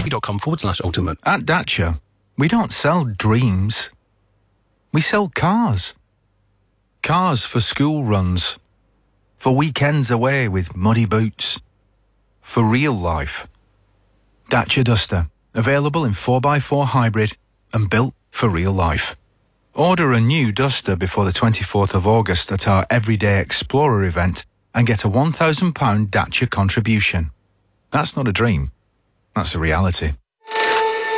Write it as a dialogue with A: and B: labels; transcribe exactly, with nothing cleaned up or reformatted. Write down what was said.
A: dot-com forward slash ultimate.
B: At Dacia, we don't sell dreams. We sell cars. Cars for school runs. For weekends away with muddy boots. For real life. Dacia Duster. Available in four by four hybrid and built for real life. Order a new Duster before the twenty-fourth of August at our Everyday Explorer event and get a one thousand pounds Dacia contribution. That's not a dream. That's a reality.